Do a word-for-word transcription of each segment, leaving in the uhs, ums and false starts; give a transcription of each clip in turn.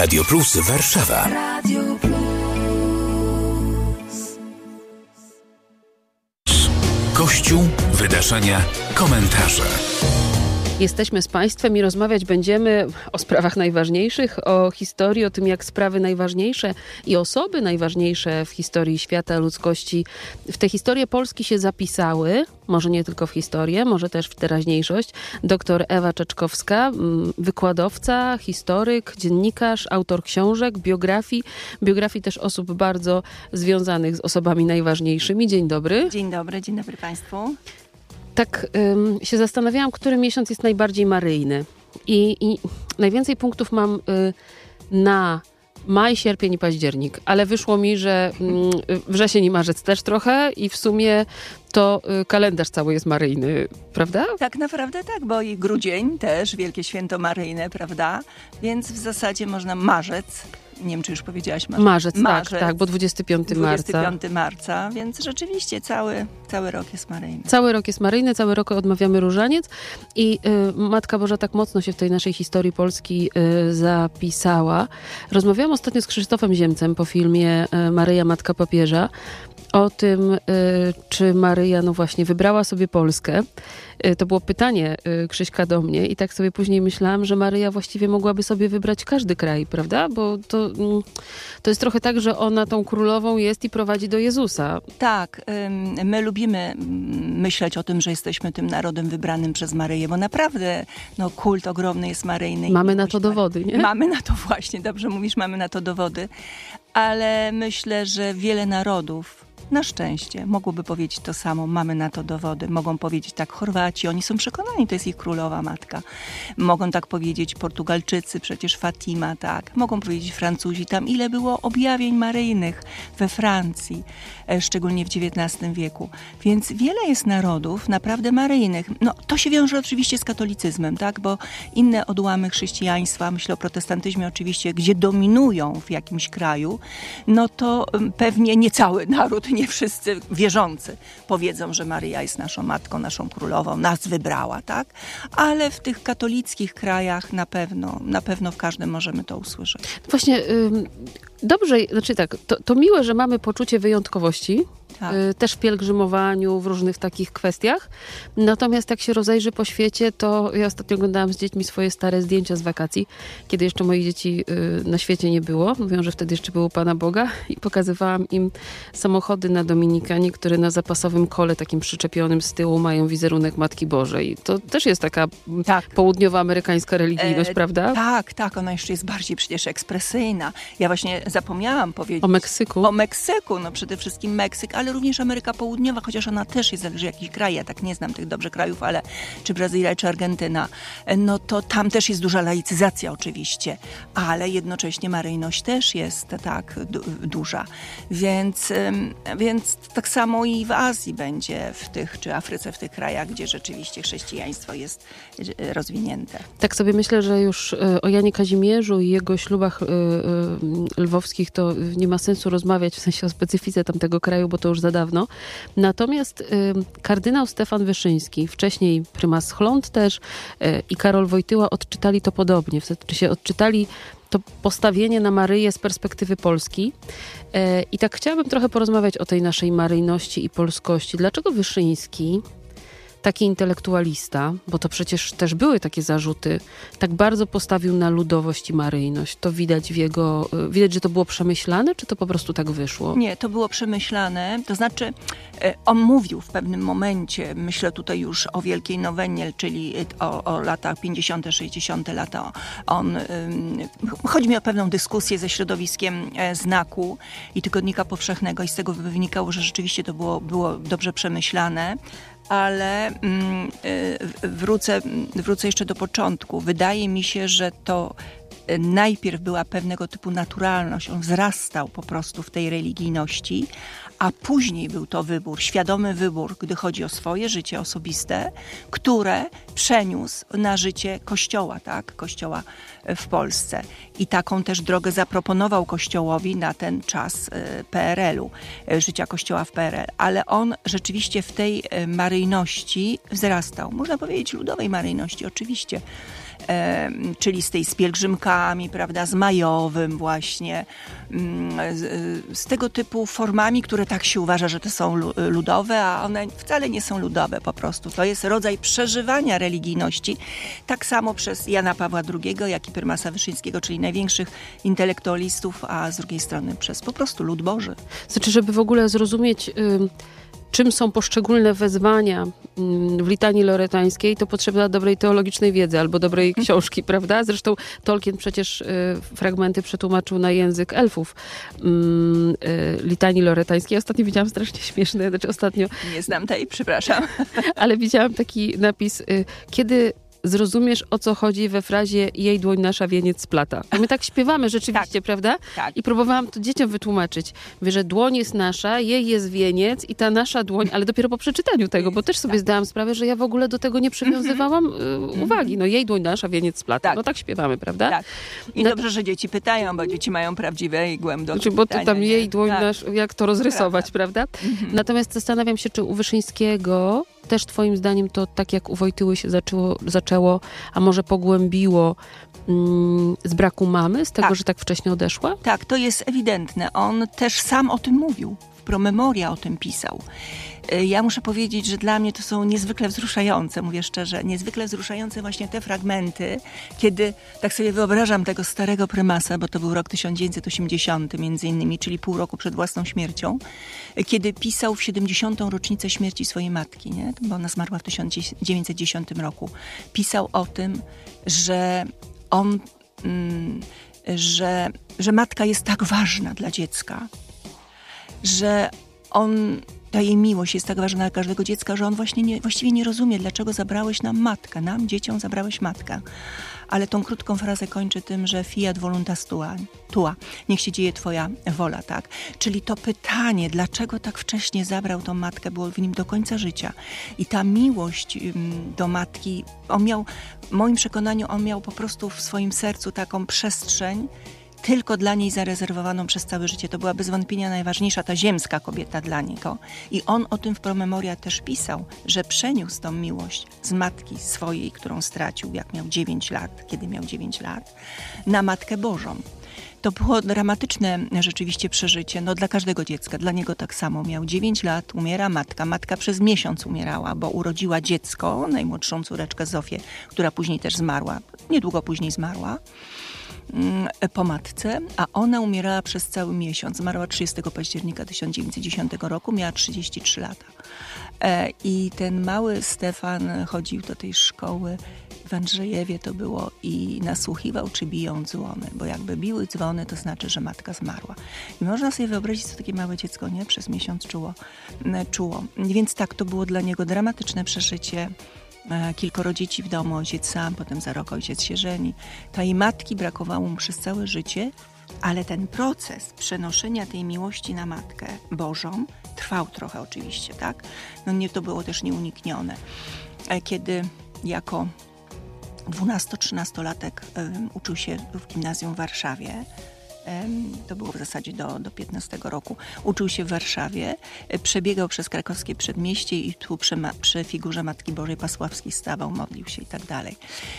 Radio Plus Warszawa. Radio Plus. Kościół, wydarzenia, komentarze. Jesteśmy z Państwem i rozmawiać będziemy o sprawach najważniejszych, o historii, o tym, jak sprawy najważniejsze i osoby najważniejsze w historii świata, ludzkości, w tę historię Polski się zapisały. Może nie tylko w historię, może też w teraźniejszość. Doktor Ewa Czeczkowska, wykładowca, historyk, dziennikarz, autor książek, biografii, biografii też osób bardzo związanych z osobami najważniejszymi. Dzień dobry. Dzień dobry, dzień dobry Państwu. Tak ym, się zastanawiałam, który miesiąc jest najbardziej maryjny. I, i najwięcej punktów mam y, na maj, sierpień i październik. Ale wyszło mi, że y, wrzesień i marzec też trochę i w sumie to y, kalendarz cały jest maryjny, prawda? Tak naprawdę tak, bo i grudzień też, wielkie święto maryjne, prawda? Więc w zasadzie można marzec. Nie wiem, czy już powiedziałaś marzec. Marzec, marzec tak, tak, bo dwudziestego piątego marca. dwudziestego piątego marca, więc rzeczywiście cały, cały rok jest maryjny. Cały rok jest maryjny, cały rok odmawiamy różaniec i y, Matka Boża tak mocno się w tej naszej historii Polski y, zapisała. Rozmawiałam ostatnio z Krzysztofem Ziemcem po filmie y, Maryja, Matka Papieża o tym, y, czy Maryja, no właśnie, wybrała sobie Polskę. Y, to było pytanie y, Krzyśka do mnie i tak sobie później myślałam, że Maryja właściwie mogłaby sobie wybrać każdy kraj, prawda? Bo to, y, to jest trochę tak, że ona tą królową jest i prowadzi do Jezusa. Tak, y, my lubimy myśleć o tym, że jesteśmy tym narodem wybranym przez Maryję, bo naprawdę no, kult ogromny jest maryjny. Mamy na to dowody, nie? Mamy na to właśnie, dobrze mówisz, mamy na to dowody, ale myślę, że wiele narodów na szczęście mogłoby powiedzieć to samo, mamy na to dowody. Mogą powiedzieć tak Chorwaci, oni są przekonani, to jest ich królowa matka. Mogą tak powiedzieć Portugalczycy, przecież Fatima, tak. Mogą powiedzieć Francuzi, tam ile było objawień maryjnych we Francji, szczególnie w dziewiętnastym wieku. Więc wiele jest narodów naprawdę maryjnych. No, to się wiąże oczywiście z katolicyzmem, tak, bo inne odłamy chrześcijaństwa, myślę o protestantyzmie oczywiście, gdzie dominują w jakimś kraju, no to pewnie nie cały naród, nie wszyscy wierzący powiedzą, że Maryja jest naszą matką, naszą królową, nas wybrała, tak? Ale w tych katolickich krajach na pewno, na pewno w każdym możemy to usłyszeć. Właśnie ym, dobrze, znaczy tak, to, to miłe, że mamy poczucie wyjątkowości, tak. y, też w pielgrzymowaniu, w różnych takich kwestiach. Natomiast jak się rozejrzy po świecie, to ja ostatnio oglądałam z dziećmi swoje stare zdjęcia z wakacji, kiedy jeszcze moich dzieci y, na świecie nie było. Mówią, że wtedy jeszcze było Pana Boga i pokazywałam im samochody na Dominikanie, które na zapasowym kole takim przyczepionym z tyłu mają wizerunek Matki Bożej. To też jest taka tak. południowoamerykańska religijność, e, prawda? Tak, tak. Ona jeszcze jest bardziej przecież ekspresyjna. Ja właśnie zapomniałam powiedzieć. O Meksyku. O Meksyku. No przede wszystkim Meksyk, ale również Ameryka Południowa, chociaż ona też jest, zależy jakiś kraj. Ja tak nie znam tych dobrze krajów, ale czy Brazylia, czy Argentyna. No to tam też jest duża laicyzacja oczywiście, ale jednocześnie maryjność też jest tak du- duża. Więc, więc tak samo i w Azji będzie, w tych, czy Afryce, w tych krajach, gdzie rzeczywiście chrześcijaństwo jest rozwinięte. Tak sobie myślę, że już o Janie Kazimierzu i jego ślubach lwowskich to nie ma sensu rozmawiać, w sensie o specyfice tamtego kraju, bo to już za dawno. Natomiast kardynał Stefan Wyszyński, wcześniej prymas Chląd też i Karol Wojtyła odczytali to podobnie. W sensie się odczytali to postawienie na Maryję z perspektywy Polski. I tak chciałabym trochę porozmawiać o tej naszej maryjności i polskości. Dlaczego Wyszyński, taki intelektualista, bo to przecież też były takie zarzuty, tak bardzo postawił na ludowość i maryjność? To widać w jego... Widać, że to było przemyślane, czy to po prostu tak wyszło? Nie, to było przemyślane. To znaczy, on mówił w pewnym momencie, myślę tutaj już o Wielkiej Nowennie, czyli o, o latach pięćdziesiąte, sześćdziesiąte lata. On, chodzi mi o pewną dyskusję ze środowiskiem Znaku i Tygodnika Powszechnego i z tego wynikało, że rzeczywiście to było, było dobrze przemyślane. Ale mm, wrócę, wrócę jeszcze do początku. Wydaje mi się, że to najpierw była pewnego typu naturalność. On wzrastał po prostu w tej religijności, a później był to wybór, świadomy wybór, gdy chodzi o swoje życie osobiste, które przeniósł na życie Kościoła, tak? Kościoła w Polsce. I taką też drogę zaproponował Kościołowi na ten czas P R L-u, życia Kościoła w P R L. Ale on rzeczywiście w tej maryjności wzrastał. Można powiedzieć ludowej maryjności, oczywiście. e, czyli z tej z pielgrzymkami, prawda, z majowym właśnie, z, z tego typu formami, które tak się uważa, że to są ludowe, a one wcale nie są ludowe po prostu. To jest rodzaj przeżywania religijności, tak samo przez Jana Pawła drugiego, jak i Prymasa Wyszyńskiego, czyli największych intelektualistów, a z drugiej strony przez po prostu lud Boży. Znaczy, żeby w ogóle zrozumieć, y, czym są poszczególne wezwania y, w litanii lorytańskiej, to potrzeba dobrej teologicznej wiedzy albo dobrej książki, prawda? Zresztą Tolkien przecież y, fragmenty przetłumaczył na język elfów y, y, litanii lorytańskiej. Ostatnio widziałam strasznie śmieszne, znaczy ostatnio... Nie znam tej, przepraszam. Ale widziałam taki napis, y, kiedy... zrozumiesz, o co chodzi we frazie jej dłoń nasza wieniec splata. A my tak śpiewamy rzeczywiście, tak, prawda? Tak. I próbowałam to dzieciom wytłumaczyć. Mówię, że dłoń jest nasza, jej jest wieniec i ta nasza dłoń, ale dopiero po przeczytaniu tego, bo też sobie tak. zdałam sprawę, że ja w ogóle do tego nie przywiązywałam mm-hmm. y, uwagi. No jej dłoń nasza wieniec splata. Tak. No tak śpiewamy, prawda? Tak. I no, dobrze, że dzieci pytają, bo dzieci mają prawdziwe i głębokie znaczy, bo pytania. Bo tam jej dłoń tak. nasz, jak to rozrysować, prawda? prawda? Mm-hmm. Natomiast zastanawiam się, czy u Wyszyńskiego też twoim zdaniem to tak jak u Wojtyły się zaczęło, zaczęło a może pogłębiło mm, z braku mamy, z tego, tak. że tak wcześnie odeszła? Tak, to jest ewidentne. On też sam o tym mówił. W Promemoria o tym pisał. Ja muszę powiedzieć, że dla mnie to są niezwykle wzruszające, mówię szczerze, niezwykle wzruszające właśnie te fragmenty, kiedy tak sobie wyobrażam tego starego prymasa, bo to był rok tysiąc dziewięćset osiemdziesiąty między innymi, czyli pół roku przed własną śmiercią, kiedy pisał w siedemdziesiątą rocznicę śmierci swojej matki, nie? Bo ona zmarła w tysiąc dziewięćset dziesiątym roku. Pisał o tym, że on, mm, że, że matka jest tak ważna dla dziecka, że on, ta jej miłość jest tak ważna dla każdego dziecka, że on właśnie nie, właściwie nie rozumie, dlaczego zabrałeś nam matkę. Nam, dzieciom, zabrałeś matkę. Ale tą krótką frazę kończy tym, że fiat voluntas tua, tua, niech się dzieje twoja wola, tak? Czyli to pytanie, dlaczego tak wcześnie zabrał tą matkę, było w nim do końca życia. I ta miłość do matki, on miał, w moim przekonaniu, on miał po prostu w swoim sercu taką przestrzeń, tylko dla niej zarezerwowaną przez całe życie. To była bez wątpienia najważniejsza, ta ziemska kobieta dla niego. I on o tym w Promemoria też pisał, że przeniósł tą miłość z matki swojej, którą stracił, jak miał dziewięć lat, kiedy miał dziewięć lat, na Matkę Bożą. To było dramatyczne rzeczywiście przeżycie, no dla każdego dziecka. Dla niego tak samo. Miał dziewięć lat, umiera matka. Matka przez miesiąc umierała, bo urodziła dziecko, najmłodszą córeczkę Zofię, która później też zmarła. Niedługo później zmarła po matce, a ona umierała przez cały miesiąc. Zmarła trzydziestego października tysiąc dziewięćset dziesiątego roku, miała trzydzieści trzy lata. I ten mały Stefan chodził do tej szkoły w Andrzejewie to było i nasłuchiwał, czy biją dzwony, bo jakby biły dzwony, to znaczy, że matka zmarła. I można sobie wyobrazić, co takie małe dziecko, nie? Przez miesiąc czuło. czuło. Więc tak, to było dla niego dramatyczne przeżycie. Kilkoro dzieci w domu, ojciec sam, potem za rok ojciec się żeni. Tej matki brakowało mu przez całe życie, ale ten proces przenoszenia tej miłości na Matkę Bożą trwał trochę oczywiście, tak? No nie, to było też nieuniknione. Kiedy jako dwunasto-trzynastolatek um, uczył się w gimnazjum w Warszawie, to było w zasadzie do, do piętnastego roku. Uczył się w Warszawie, przebiegał przez krakowskie przedmieście i tu przy, ma, przy figurze Matki Bożej Pasławskiej stawał, modlił się i tak dalej.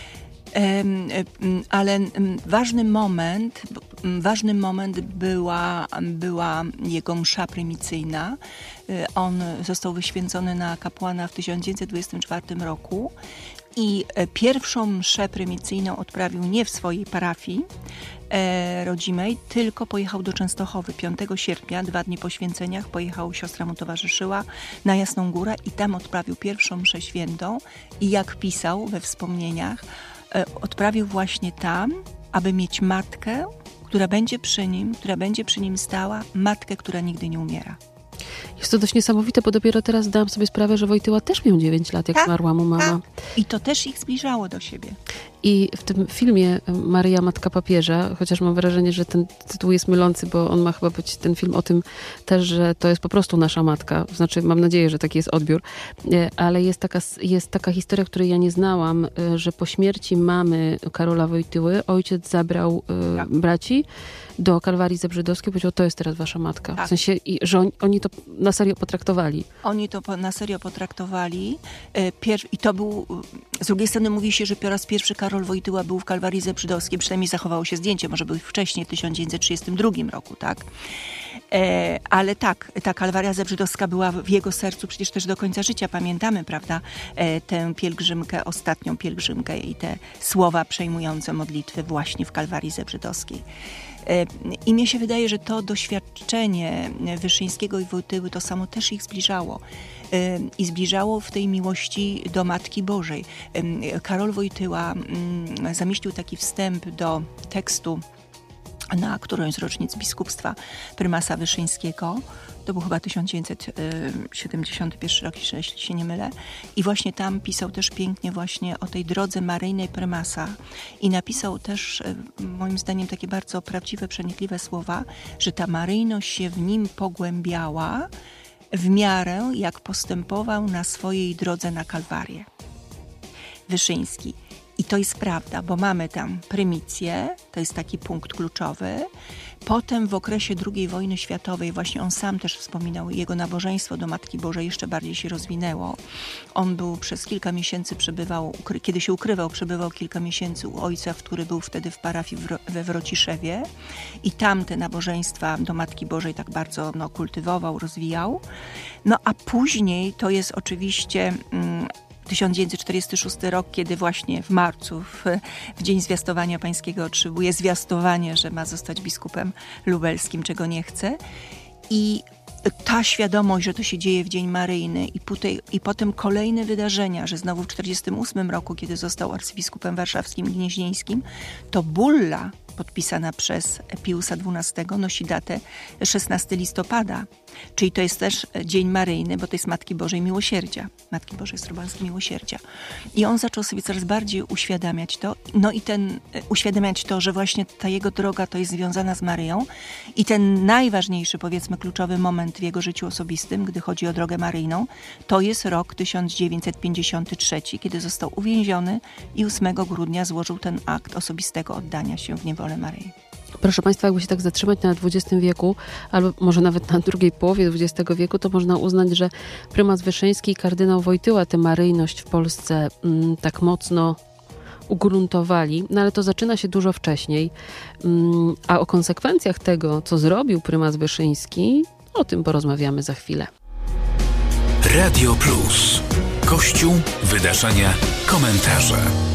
Ale ważny moment, ważny moment była, była jego msza prymicyjna. On został wyświęcony na kapłana w tysiąc dziewięćset dwudziestym czwartym roku i pierwszą mszę prymicyjną odprawił nie w swojej parafii e, rodzimej, tylko pojechał do Częstochowy piątego sierpnia, dwa dni po święceniach, pojechał, siostra mu towarzyszyła na Jasną Górę i tam odprawił pierwszą mszę świętą i jak pisał we wspomnieniach, e, odprawił właśnie tam, aby mieć matkę, która będzie przy nim, która będzie przy nim stała, matkę, która nigdy nie umiera. Jest to dość niesamowite, bo dopiero teraz zdałam sobie sprawę, że Wojtyła też miał dziewięć lat, jak tak, zmarła mu mama. Tak. I to też ich zbliżało do siebie. I w tym filmie Maryja, Matka Papieża, chociaż mam wrażenie, że ten tytuł jest mylący, bo on ma chyba być ten film o tym też, że to jest po prostu nasza matka. Znaczy, mam nadzieję, że taki jest odbiór. Ale jest taka, jest taka historia, której ja nie znałam, że po śmierci mamy Karola Wojtyły ojciec zabrał tak. braci do Kalwarii Zebrzydowskiej, powiedział, to jest teraz wasza matka. Tak. W sensie, i, że on, oni to na serio potraktowali. Oni to po, na serio potraktowali. Pier- I to był, z drugiej strony mówi się, że po raz pierwszy że Karol Wojtyła był w Kalwarii Zebrzydowskiej, przynajmniej zachowało się zdjęcie, może był wcześniej, w tysiąc dziewięćset trzydziestym drugim roku, tak? E, ale tak, ta Kalwaria Zebrzydowska była w jego sercu przecież też do końca życia. Pamiętamy, prawda, e, tę pielgrzymkę, ostatnią pielgrzymkę i te słowa przejmujące modlitwy właśnie w Kalwarii Zebrzydowskiej. E, I mnie się wydaje, że to doświadczenie Wyszyńskiego i Wojtyły to samo też ich zbliżało. E, I zbliżało w tej miłości do Matki Bożej. E, Karol Wojtyła mm, zamieścił taki wstęp do tekstu na którąś z rocznic biskupstwa prymasa Wyszyńskiego. To był chyba tysiąc dziewięćset siedemdziesiąty pierwszy rok, jeśli się nie mylę. I właśnie tam pisał też pięknie właśnie o tej drodze maryjnej prymasa. I napisał też, moim zdaniem, takie bardzo prawdziwe, przenikliwe słowa, że ta maryjność się w nim pogłębiała w miarę, jak postępował na swojej drodze na Kalwarię. Wyszyński. I to jest prawda, bo mamy tam prymicję, to jest taki punkt kluczowy. Potem w okresie drugiej wojny światowej, właśnie on sam też wspominał, jego nabożeństwo do Matki Bożej jeszcze bardziej się rozwinęło. On był przez kilka miesięcy, przebywał, kiedy się ukrywał, przebywał kilka miesięcy u ojca, który był wtedy w parafii we Wrociszewie. I tam te nabożeństwa do Matki Bożej tak bardzo no, kultywował, rozwijał. No a później to jest oczywiście... Mm, tysiąc dziewięćset czterdziesty szósty rok, kiedy właśnie w marcu, w, w dzień zwiastowania pańskiego otrzymuje zwiastowanie, że ma zostać biskupem lubelskim, czego nie chce. I ta świadomość, że to się dzieje w Dzień Maryjny i, tutaj, i potem kolejne wydarzenia, że znowu w czterdziestym ósmym roku, kiedy został arcybiskupem warszawskim i gnieźnieńskim, to bulla podpisana przez Piusa dwunastego nosi datę szesnastego listopada. Czyli to jest też Dzień Maryjny, bo to jest Matki Bożej Miłosierdzia. Matki Bożej Strobańskiej Miłosierdzia. I on zaczął sobie coraz bardziej uświadamiać to, no i ten, uświadamiać to, że właśnie ta jego droga to jest związana z Maryją. I ten najważniejszy, powiedzmy, kluczowy moment w jego życiu osobistym, gdy chodzi o drogę maryjną, to jest rok tysiąc dziewięćset pięćdziesiąty trzeci, kiedy został uwięziony i ósmego grudnia złożył ten akt osobistego oddania się w niewolę Maryi. Proszę Państwa, jakby się tak zatrzymać na dwudziestym wieku, albo może nawet na drugiej połowie dwudziestego wieku, to można uznać, że prymas Wyszyński i kardynał Wojtyła tę maryjność w Polsce mm, tak mocno ugruntowali, no ale to zaczyna się dużo wcześniej. Mm, a o konsekwencjach tego, co zrobił prymas Wyszyński, o tym porozmawiamy za chwilę. Radio Plus. Kościół, wydarzenia, komentarze.